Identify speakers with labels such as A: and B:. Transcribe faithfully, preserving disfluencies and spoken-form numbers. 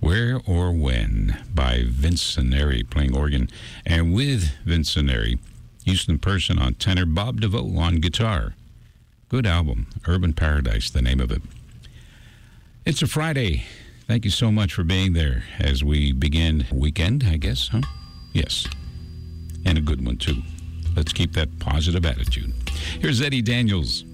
A: Where or When by Vince Soneri playing organ, and with Vince Soneri, Houston Person on tenor, Bob DeVoe on guitar. Good album, Urban Paradise, the name of it. It's a Friday. Thank you so much for being there as we begin weekend, I guess, huh? Yes. And a good one, too. Let's keep that positive attitude. Here's Eddie Daniels.